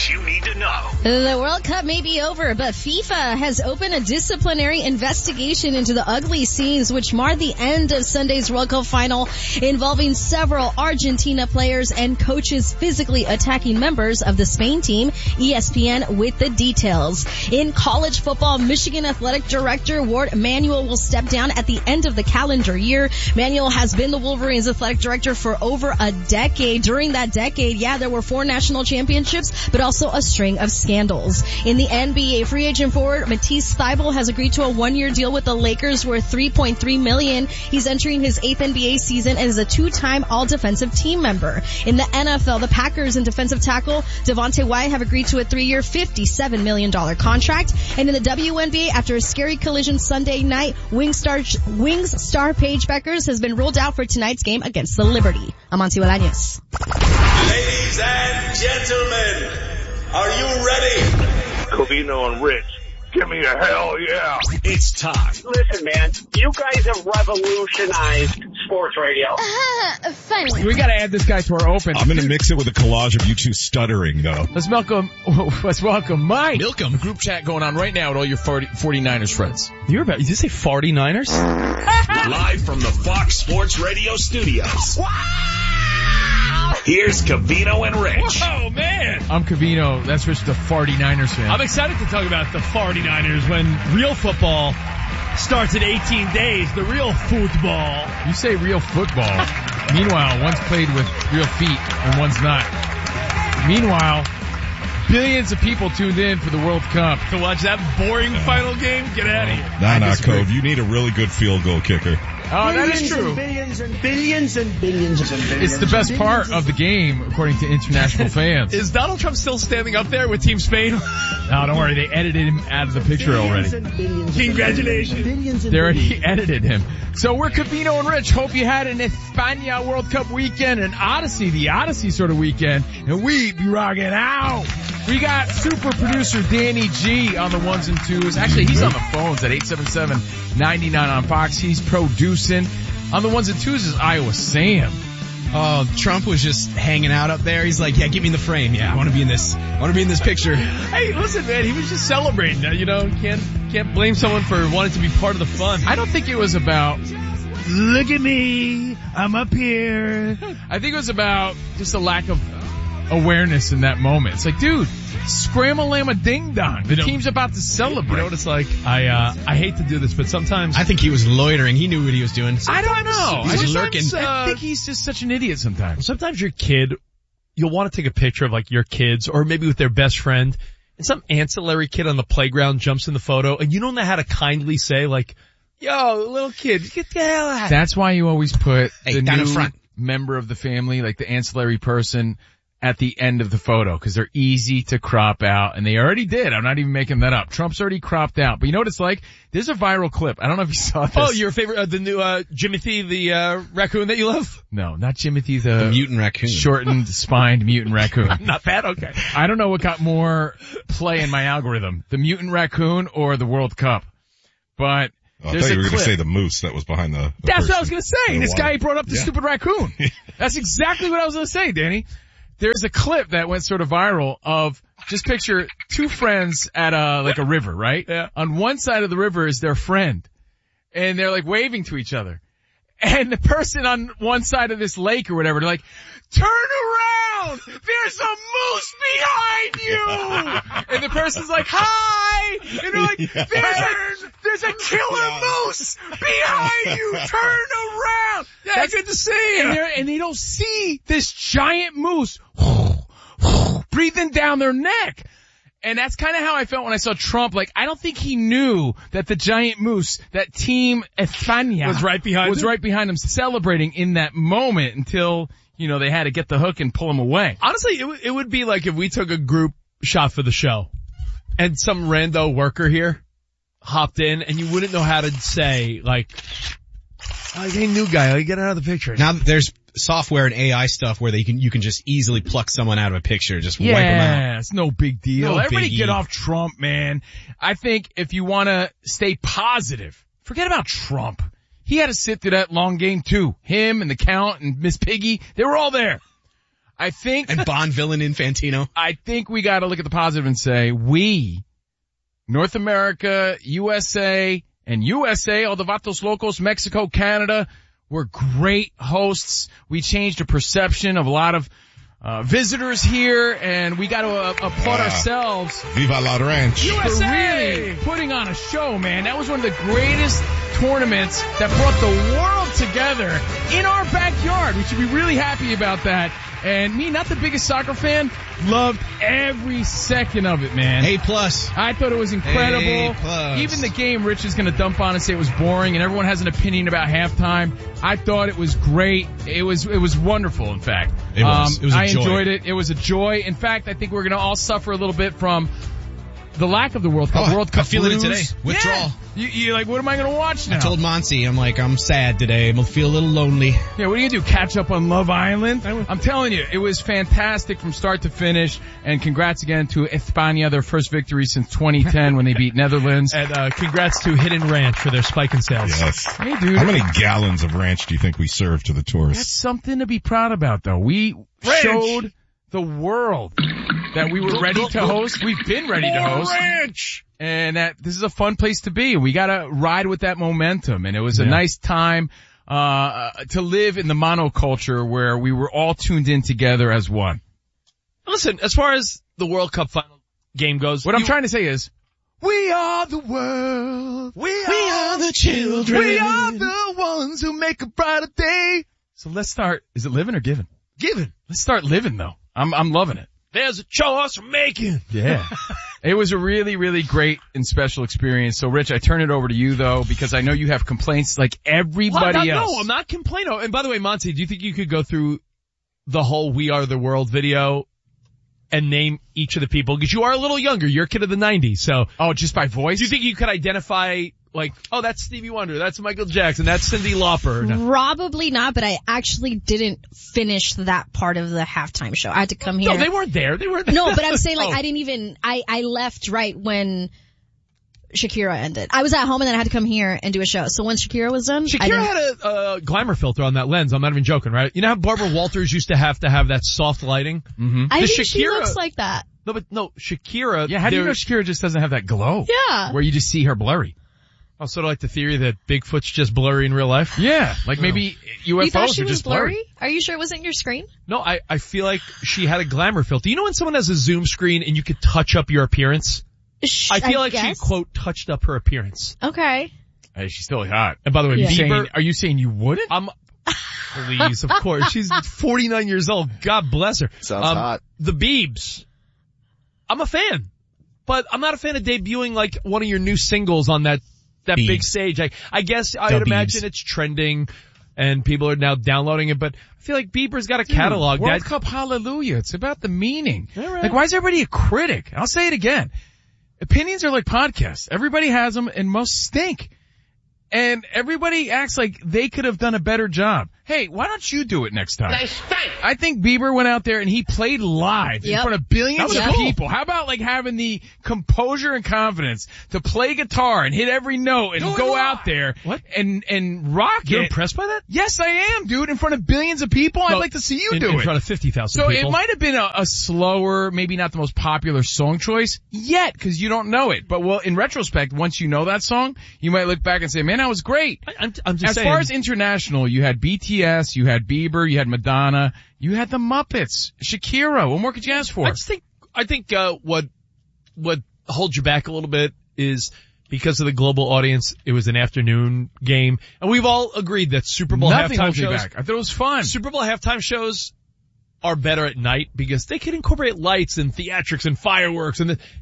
what you need to know. The World Cup may be over, but FIFA has opened a disciplinary investigation into the ugly scenes which marred the end of Sunday's World Cup final, involving several Argentina players and coaches physically attacking members of the Spain team. ESPN with the details. In college football, Michigan Athletic Director Ward Manuel will step down at the end of the calendar year. Manuel has been the Wolverines athletic director for over a decade. During that decade, there were 4 national championships, but also a string of scandals. In the NBA, free agent forward Matisse Thybulle has agreed to a 1-year deal with the Lakers worth $3.3 million. He's entering his 8th NBA season and is a 2-time all-defensive team member. In the NFL, the Packers and defensive tackle Devontae Wyatt have agreed to a 3-year, $57 million contract. And in the WNBA, after a scary collision Sunday night, Wings star Paige Beckers has been ruled out for tonight's game against the Liberty. Amancio Bolaños. Ladies and gentlemen, are you ready? Covino and Rich, give me a hell yeah. It's time. Listen, man, you guys have revolutionized sports radio. Funny. We gotta add this guy to our open. I'm gonna mix it with a collage of you two stuttering, though. Let's welcome Mike. Milcom. Group chat going on right now with all your 49ers friends. Did you say 49ers? Live from the Fox Sports Radio studios. Here's Covino and Rich. Oh, man. I'm Covino. That's Rich, the 49ers fan. I'm excited to talk about the 49ers when real football starts in 18 days. The real football. You say real football. Meanwhile, one's played with real feet and one's not. Meanwhile, billions of people tuned in for the World Cup. To watch that boring final game? Get out of here. Nah, Cove. You need a really good field goal kicker. Oh, that is true. Billions and billions and billions and billions. It's the best part of the game, according to international fans. Is Donald Trump still standing up there with Team Spain? No, don't worry. They edited him out of the picture already. Congratulations. They already edited him. So we're Covino and Rich. Hope you had an España World Cup weekend, an the Odyssey sort of weekend, and we be rocking out. We got super producer Danny G on the ones and twos. Actually, he's on the phones at 877-99 on Fox. He's producing. On the ones and twos is Iowa Sam. Oh, Trump was just hanging out up there. He's like, give me the frame. I want to be in this. I want to be in this picture. Hey, listen, man, he was just celebrating. Can't blame someone for wanting to be part of the fun. I don't think it was about, look at me, I'm up here. I think it was about just a lack of awareness in that moment. It's like, dude, scram-a-llama ding-dong. The team's about to celebrate. You know what it's like? I hate to do this, but sometimes I think he was loitering. He knew what he was doing. I don't know. He was lurking. I think he's just such an idiot sometimes. Sometimes your kid, you'll want to take a picture of like your kids or maybe with their best friend, and some ancillary kid on the playground jumps in the photo, and you don't know how to kindly say like, yo, little kid, get the hell out. That's why you always put the down new in front member of the family, like the ancillary person, at the end of the photo, because they're easy to crop out, and they already did. I'm not even making that up. Trump's already cropped out. But you know what it's like? There's a viral clip. I don't know if you saw this. Oh, your favorite, the new Jimothy, the raccoon that you love? No, not Jimothy, the mutant raccoon. Shortened, spined mutant raccoon. Not that? Okay. I don't know what got more play in my algorithm, the mutant raccoon or the World Cup. But I thought you were going to say the moose that was behind the That's person. what I was going to say. This guy brought up the stupid raccoon. That's exactly what I was going to say, Danny. There's a clip that went sort of viral of, just picture 2 friends at a river, right? Yeah. On one side of the river is their friend, and they're like waving to each other. And the person on one side of this lake or whatever, they're like, turn around! There's a moose behind you! And the person's like, hi! And they're like, there's a killer moose behind you! Turn around! Yeah, that's good to see. And they don't see this giant moose breathing down their neck. And that's kind of how I felt when I saw Trump. Like, I don't think he knew that the giant moose, that Team España, was right behind him celebrating in that moment until, they had to get the hook and pull him away. Honestly, it would be like if we took a group shot for the show and some rando worker here hopped in and you wouldn't know how to say, like, oh, hey, new guy, get out of the picture. Now there's software and AI stuff where you can just easily pluck someone out of a picture, just wipe them out. Yeah, it's no big deal. No Everybody biggie. get off Trump, man. I think if you want to stay positive, forget about Trump. He had to sit through that long game too. Him and the Count and Miss Piggy, they were all there. I think. And Bond villain Infantino. I think we gotta look at the positive and say, we, North America, USA, and USA, all the Vatos Locos, Mexico, Canada, were great hosts. We changed the perception of a lot of visitors here, and we got to applaud ourselves. Viva la Ranch. USA! For really putting on a show, man. That was one of the greatest tournaments that brought the world together in our backyard. We should be really happy about that. And me, not the biggest soccer fan, loved every second of it, man. A+. I thought it was incredible. A+. Even the game, Rich is going to dump on and say it was boring, and everyone has an opinion about halftime. I thought it was great. It was wonderful, in fact. It was. It was a joy. I enjoyed it. It was a joy. In fact, I think we're going to all suffer a little bit from the lack of the World Cup. World Cup I'm feeling blues. it today. Withdrawal. Yeah. You're like, what am I going to watch now? I told Monty, I'm sad today. I'm going to feel a little lonely. Yeah, what are you going to do? Catch up on Love Island? I'm telling you, it was fantastic from start to finish. And congrats again to España, their first victory since 2010 when they beat Netherlands. And congrats to Hidden Ranch for their spike in sales. Yes. Hey, dude. How many gallons of ranch do you think we served to the tourists? That's something to be proud about, though. We showed the world that we were ready to host. We've been ready to host. Ranch! And that this is a fun place to be. We gotta ride with that momentum. And it was a nice time, to live in the monoculture where we were all tuned in together as one. Listen, as far as the World Cup final game goes, what I'm trying to say is, we are the world. We are the children. We are the ones who make a brighter day. So let's start. Is it living or giving? Giving. Let's start living though. I'm loving it. There's a choice we're making. Yeah. It was a really, really great and special experience. So Rich, I turn it over to you though, because I know you have complaints like everybody else. No, I'm not complaining. And by the way, Monty, do you think you could go through the whole We Are the World video and name each of the people? Because you are a little younger. You're a kid of the 90s. So. Oh, just by voice? Do you think you could identify, like, oh, that's Stevie Wonder, that's Michael Jackson, that's Cyndi Lauper? No. Probably not, but I actually didn't finish that part of the halftime show. I had to come here. No, they weren't there. No, but I'm saying like I didn't even, I left right when Shakira ended. I was at home and then I had to come here and do a show. So once Shakira was done, Shakira had a glamour filter on that lens. I'm not even joking, right? You know how Barbara Walters used to have that soft lighting? Mm-hmm. I think she looks like that. No, Shakira. Yeah, how do you know Shakira just doesn't have that glow? Yeah. Where you just see her blurry. Oh, sort of like the theory that Bigfoot's just blurry in real life? Yeah, like maybe UFOs you thought she are just was blurry? Are you sure it wasn't your screen? No, I feel like she had a glamour filter. You know when someone has a zoom screen and you could touch up your appearance? I feel like she, quote, touched up her appearance. Okay. Hey, she's still hot. And by the way, Bieber, are you saying you wouldn't? Please, of course. She's 49 years old. God bless her. Sounds hot. The Biebs. I'm a fan. But I'm not a fan of debuting like one of your new singles on that big stage. I guess I would imagine it's trending and people are now downloading it, but I feel like Bieber's got a catalog. World Cup Hallelujah. It's about the meaning. Right. Like, why is everybody a critic? I'll say it again. Opinions are like podcasts. Everybody has them and most stink. And everybody acts like they could have done a better job. Hey, why don't you do it next time? They stink. I think Bieber went out there and he played live in front of billions of people. How about like having the composure and confidence to play guitar and hit every note and go out there and rock it? You're impressed by that? Yes, I am, dude. In front of billions of people, I'd like to see you do it. In front of 50,000 people. So it might have been a slower, maybe not the most popular song choice yet because you don't know it. But well, in retrospect, once you know that song, you might look back and say, man, that was great. I'm just as saying. Far as international, you had BTS, you had Bieber, you had Madonna, you had the Muppets, Shakira. What more could you ask for? I think what holds you back a little bit is because of the global audience. It was an afternoon game, and we've all agreed that Super Bowl halftime shows. Back. I thought it was fun. Super Bowl halftime shows are better at night because they can incorporate lights and theatrics and fireworks and